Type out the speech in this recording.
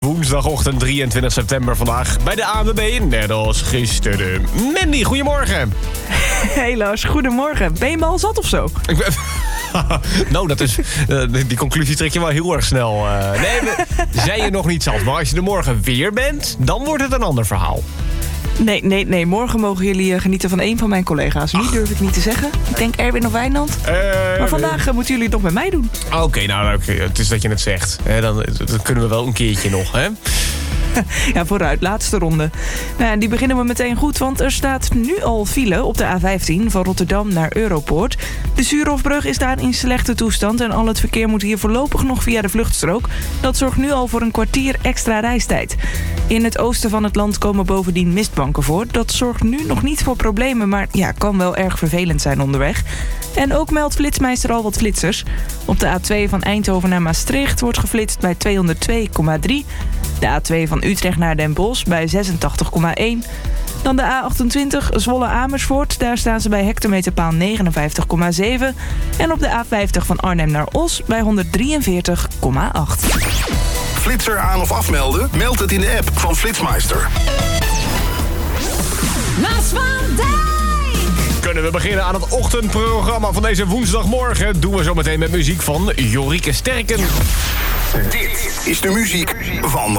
woensdagochtend 23 september vandaag bij de ANWB, net als gisteren. Mandy, goedemorgen. Hey Lars, goedemorgen. Ben je me al zat of zo? Nou, dat is, die conclusie trek je wel heel erg snel. Nee, zijn je nog niet zat. Maar als je er morgen weer bent, dan wordt het een ander verhaal. Nee. Morgen mogen jullie genieten van een van mijn collega's. Wie durf ik niet te zeggen. Ik denk Erwin of Wijnand. Maar vandaag moeten jullie het nog met mij doen. Oké, het is dat je het zegt. Dan kunnen we wel een keertje nog, hè? Ja, vooruit, laatste ronde. Nou, die beginnen we meteen goed, want er staat nu al file op de A15 van Rotterdam naar Europoort. De Zuurhofbrug is daar in slechte toestand en al het verkeer moet hier voorlopig nog via de vluchtstrook. Dat zorgt nu al voor een kwartier extra reistijd. In het oosten van het land komen bovendien mistbanken voor. Dat zorgt nu nog niet voor problemen, maar ja, kan wel erg vervelend zijn onderweg. En ook meldt Flitsmeister al wat flitsers. Op de A2 van Eindhoven naar Maastricht wordt geflitst bij 202,3. De A2 van Utrecht naar Den Bosch bij 86,1. Dan de A28 Zwolle-Amersfoort. Daar staan ze bij hectometerpaal 59,7. En op de A50 van Arnhem naar Os bij 143,8. Flitser aan of afmelden? Meld het in de app van Flitsmeister. Lars van Dijk. Kunnen we beginnen aan het ochtendprogramma van deze woensdagmorgen. Doen we zo meteen met muziek van Jorike Sterken. Dit is de muziek van